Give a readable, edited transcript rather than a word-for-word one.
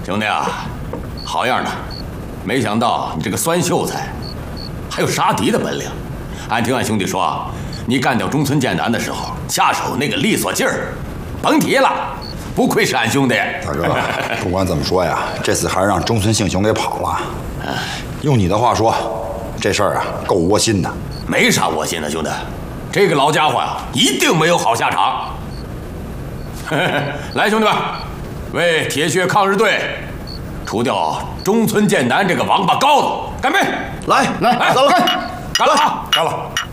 兄弟啊，好样的！没想到你这个酸秀才，还有杀敌的本领。俺听俺兄弟说，你干掉中村健男的时候，下手那个利索劲儿，甭提了，不愧是俺兄弟。 大哥，不管怎么说呀，这次还是让中村幸雄给跑了。用你的话说，这事儿啊够窝心的。 没啥窝心的，兄弟，这个老家伙呀，一定没有好下场。来，兄弟们，为铁血抗日队除掉中村健男这个王八羔子干杯！ 来， 来，干了！ 干了！干了！